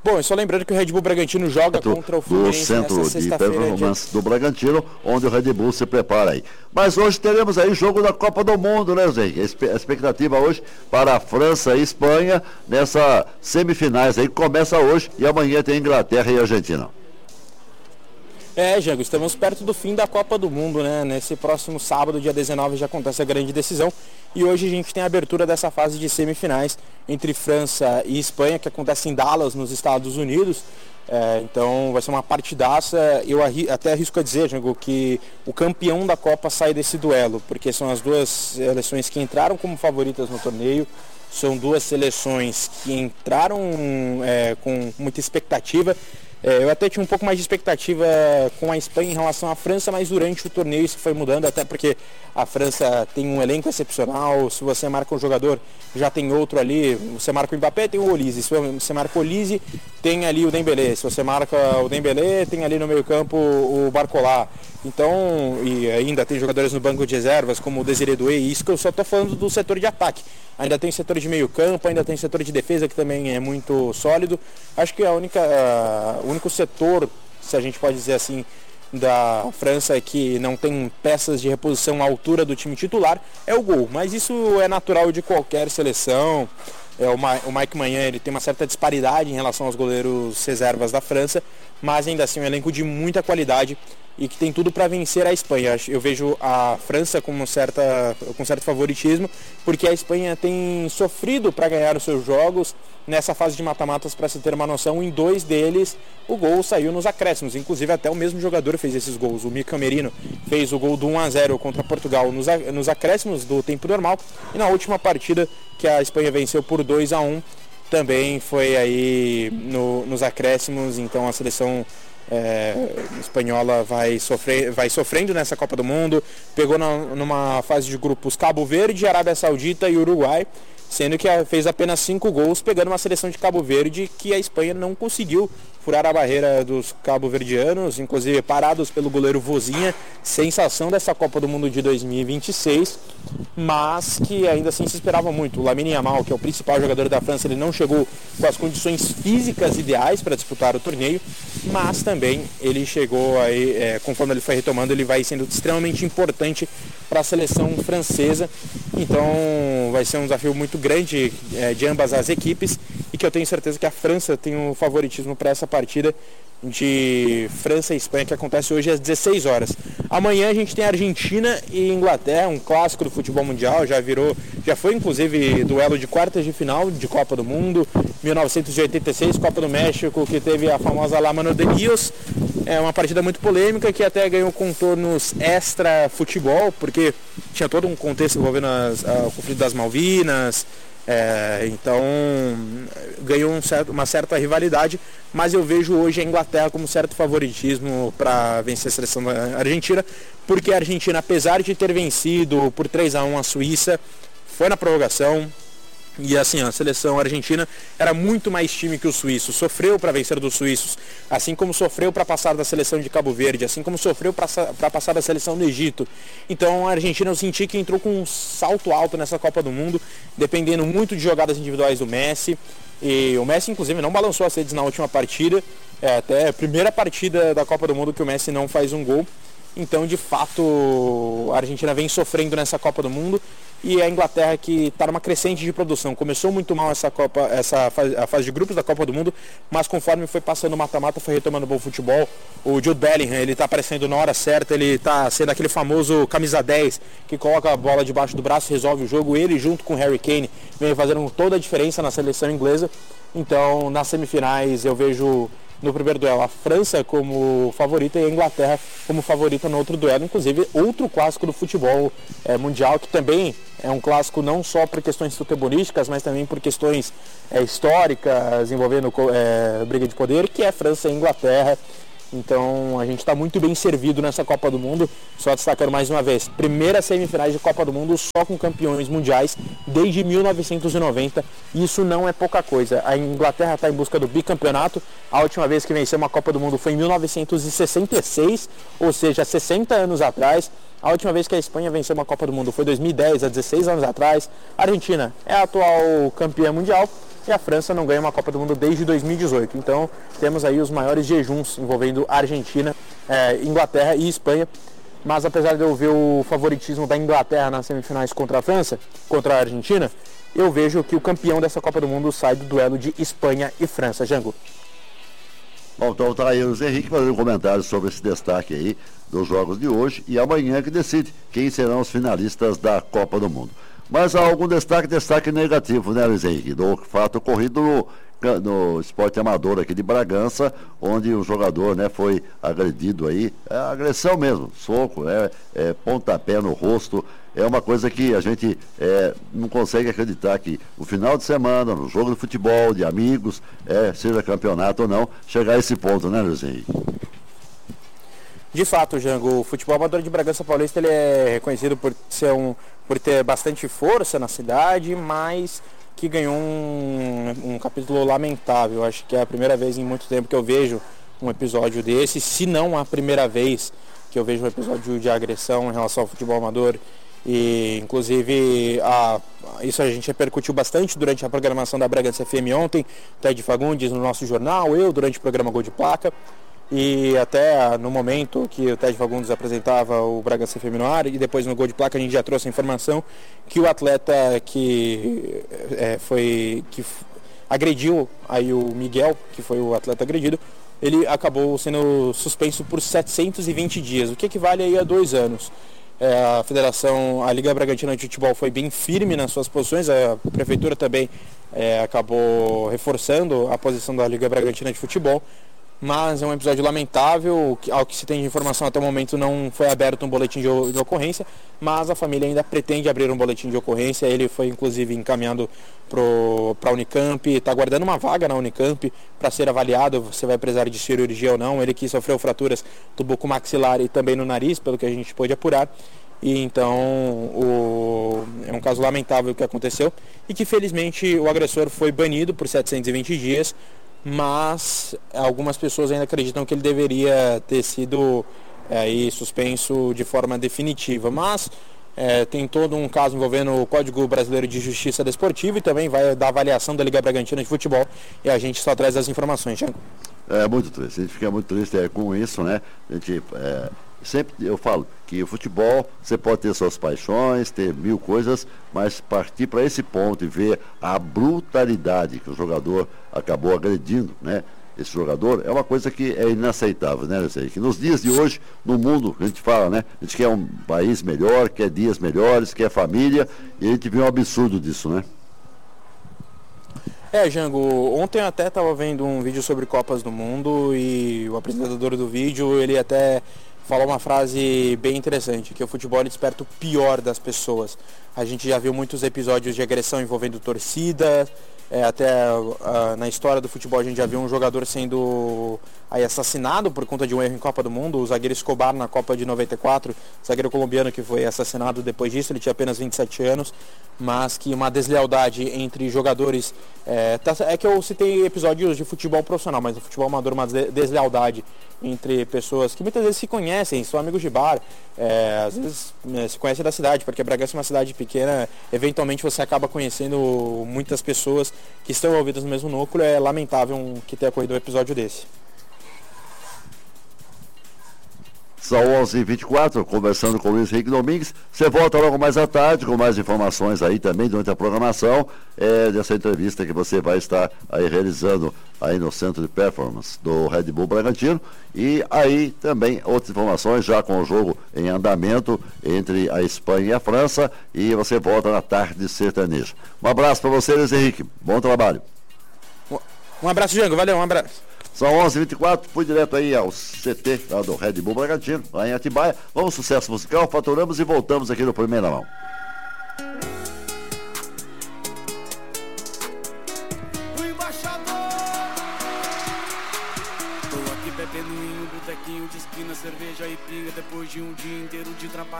Bom, só lembrando que o Red Bull Bragantino joga contra o Fluminense nessa sexta-feira. Do centro de performance do Bragantino, onde o Red Bull se prepara aí. Mas hoje teremos aí jogo da Copa do Mundo, né, Zé? A expectativa hoje para a França e Espanha nessa semifinais aí, começa hoje e amanhã tem Inglaterra e Argentina. Jango, estamos perto do fim da Copa do Mundo, né? Nesse próximo sábado, dia 19, já acontece a grande decisão. E hoje a gente tem a abertura dessa fase de semifinais entre França e Espanha, que acontece em Dallas, nos Estados Unidos. Então vai ser uma partidaça. Eu até arrisco a dizer, Jango, que o campeão da Copa sai desse duelo, porque são as duas seleções que entraram como favoritas no torneio. São duas seleções que entraram com muita expectativa. Eu até tinha um pouco mais de expectativa com a Espanha em relação à França, mas durante o torneio isso foi mudando, até porque a França tem um elenco excepcional. Se você marca um jogador, já tem outro ali. Você marca o Mbappé, tem o Olise. Se você marca o Olise, tem ali o Dembélé. Se você marca o Dembélé, tem ali no meio campo o Barcola. Então, e ainda tem jogadores no banco de reservas, como o Desiré Doué. Isso que eu só estou falando do setor de ataque. Ainda tem setor de meio campo, ainda tem setor de defesa, que também é muito sólido. Acho que o único setor, se a gente pode dizer assim, da França que não tem peças de reposição à altura do time titular é o gol. Mas isso é natural de qualquer seleção. O Mike Maignan, ele tem uma certa disparidade em relação aos goleiros reservas da França, mas ainda assim um elenco de muita qualidade e que tem tudo para vencer a Espanha. Eu vejo a França com certo favoritismo, porque a Espanha tem sofrido para ganhar os seus jogos nessa fase de mata-matas. Para se ter uma noção, em 2 deles o gol saiu nos acréscimos, inclusive até o mesmo jogador fez esses gols. O Mikel Merino fez o gol do 1-0 contra Portugal nos acréscimos do tempo normal, e na última partida que a Espanha venceu por 2-1 também foi aí nos acréscimos. Então a seleção espanhola vai sofrendo nessa Copa do Mundo. Pegou numa fase de grupos Cabo Verde, Arábia Saudita e Uruguai, sendo que fez apenas 5 gols, pegando uma seleção de Cabo Verde que a Espanha não conseguiu furar a barreira dos cabo-verdianos, inclusive parados pelo goleiro Vozinha, sensação dessa Copa do Mundo de 2026, mas que ainda assim se esperava muito. O Lamine Yamal, que é o principal jogador da França, ele não chegou com as condições físicas ideais para disputar o torneio, mas também ele chegou aí, conforme ele foi retomando, ele vai sendo extremamente importante para a seleção francesa. Então vai ser um desafio muito grande de ambas as equipes, e que eu tenho certeza que a França tem um favoritismo para essa partida de França e Espanha, que acontece hoje às 16 horas. Amanhã a gente tem Argentina e Inglaterra, um clássico do futebol mundial, já foi inclusive duelo de quartas de final de Copa do Mundo, 1986, Copa do México, que teve a famosa La Mano de Dios. É uma partida muito polêmica, que até ganhou contornos extra futebol, porque tinha todo um contexto envolvendo o conflito das Malvinas. Então ganhou uma certa rivalidade, mas eu vejo hoje a Inglaterra como certo favoritismo para vencer a seleção da Argentina, porque a Argentina, apesar de ter vencido por 3-1 a Suíça, foi na prorrogação. E assim, a seleção argentina era muito mais time que os suíços, sofreu para vencer dos suíços, assim como sofreu para passar da seleção de Cabo Verde, assim como sofreu para passar da seleção do Egito. Então a Argentina, eu senti que entrou com um salto alto nessa Copa do Mundo, dependendo muito de jogadas individuais do Messi. E o Messi inclusive não balançou as redes na última partida, até a primeira partida da Copa do Mundo que o Messi não faz um gol. Então, de fato, a Argentina vem sofrendo nessa Copa do Mundo, e a Inglaterra, que está numa crescente de produção. Começou muito mal a fase de grupos da Copa do Mundo, mas conforme foi passando o mata-mata, foi retomando bom futebol. O Jude Bellingham, ele está aparecendo na hora certa, ele está sendo aquele famoso camisa 10, que coloca a bola debaixo do braço e resolve o jogo. Ele, junto com o Harry Kane, vem fazendo toda a diferença na seleção inglesa. Então, nas semifinais, eu vejo no primeiro duelo a França como favorita e a Inglaterra como favorita no outro duelo, inclusive outro clássico do futebol mundial, que também é um clássico não só por questões futebolistas, mas também por questões históricas envolvendo briga de poder, que é França e Inglaterra. Então a gente está muito bem servido nessa Copa do Mundo. Só destacando mais uma vez, primeira semifinais de Copa do Mundo só com campeões mundiais desde 1990. Isso não é pouca coisa. A Inglaterra está em busca do bicampeonato. A última vez que venceu uma Copa do Mundo foi em 1966, ou seja, 60 anos atrás. A última vez que a Espanha venceu uma Copa do Mundo foi em 2010, há 16 anos atrás. A Argentina é a atual campeã mundial. e a França não ganha uma Copa do Mundo desde 2018. Então temos aí os maiores jejuns envolvendo Argentina, Inglaterra e Espanha. Mas apesar de eu ver o favoritismo da Inglaterra nas semifinais contra a França, contra a Argentina, eu vejo que o campeão dessa Copa do Mundo sai do duelo de Espanha e França. Jango. Bom, então tá aí o Luiz Henrique fazendo um comentário sobre esse destaque aí dos jogos de hoje e amanhã que decide quem serão os finalistas da Copa do Mundo. Mas há algum destaque negativo, né, Luiz Henrique, do fato ocorrido no esporte amador aqui de Bragança, onde o jogador, né, foi agredido aí, agressão mesmo, soco, pontapé no rosto, é uma coisa que a gente não consegue acreditar que o final de semana, no jogo de futebol, de amigos, seja campeonato ou não, chegar a esse ponto, né, Luiz Henrique? De fato, Jango, o futebol amador de Bragança Paulista ele é reconhecido por ter bastante força na cidade, mas que ganhou um capítulo lamentável. Acho que é a primeira vez em muito tempo que eu vejo um episódio desse, se não a primeira vez que eu vejo um episódio de agressão em relação ao futebol amador. E inclusive isso a gente repercutiu bastante durante a programação da Bragança FM ontem, Ted Fagundes no nosso jornal, eu durante o programa Gol de Placa. E até no momento que o Ted Fagundes apresentava o Bragança FM no ar, e depois no Gol de Placa a gente já trouxe a informação que o atleta que agrediu aí o Miguel, que foi o atleta agredido, ele acabou sendo suspenso por 720 dias, o que equivale aí a 2 anos. A Liga Bragantina de Futebol foi bem firme nas suas posições, a Prefeitura também acabou reforçando a posição da Liga Bragantina de Futebol. Mas é um episódio lamentável, ao que se tem de informação até o momento não foi aberto um boletim de ocorrência, mas a família ainda pretende abrir um boletim de ocorrência. Ele foi inclusive encaminhado para a Unicamp, está guardando uma vaga na Unicamp para ser avaliado se vai precisar de cirurgia ou não. Ele que sofreu fraturas do bucomaxilar e também no nariz, pelo que a gente pôde apurar. E então é um caso lamentável que aconteceu e que felizmente o agressor foi banido por 720 dias. Mas algumas pessoas ainda acreditam que ele deveria ter sido suspenso de forma definitiva. Mas tem todo um caso envolvendo o Código Brasileiro de Justiça Desportiva e também vai dar avaliação da Liga Bragantina de Futebol e a gente só traz as informações, Thiago. É muito triste, a gente fica muito triste com isso, né? A gente, sempre eu falo que o futebol, você pode ter suas paixões, ter mil coisas, mas partir para esse ponto e ver a brutalidade que o jogador acabou agredindo, né? Esse jogador é uma coisa que é inaceitável, né? Que nos dias de hoje, no mundo, a gente fala, né? A gente quer um país melhor, quer dias melhores, quer família, e a gente vê um absurdo disso, né? Jango, ontem eu até estava vendo um vídeo sobre Copas do Mundo e o apresentador do vídeo, ele até falou uma frase bem interessante, que o futebol desperta o pior das pessoas. A gente já viu muitos episódios de agressão envolvendo torcida, na história do futebol a gente já viu um jogador sendo assassinado por conta de um erro em Copa do Mundo, o zagueiro Escobar na Copa de 94, zagueiro colombiano que foi assassinado depois disso, ele tinha apenas 27 anos, mas que uma deslealdade entre jogadores, que eu citei episódios de futebol profissional, mas no futebol amador uma deslealdade entre pessoas que muitas vezes se conhecem, são amigos de bar, às vezes se conhecem da cidade, porque Bragança é uma cidade pequena, eventualmente você acaba conhecendo muitas pessoas que estão envolvidas no mesmo núcleo. É lamentável que tenha ocorrido um episódio desse. São 11h24, conversando com o Luiz Henrique Domingues. Você volta logo mais à tarde com mais informações aí também durante a programação dessa entrevista que você vai estar aí realizando aí no Centro de Performance do Red Bull Bragantino. E aí também outras informações já com o jogo em andamento entre a Espanha e a França. E você volta na tarde sertaneja. Um abraço para você, Luiz Henrique. Bom trabalho. Um abraço, Jango. Valeu, um abraço. São 11h24, fui direto aí ao CT lá do Red Bull Bragantino, lá em Atibaia. Vamos, sucesso musical, faturamos e voltamos aqui no Primeira Mão. O embaixador! Tô aqui bebendo em um botequinho de esquina, cerveja e pinga, depois de um dia inteiro de trabalho.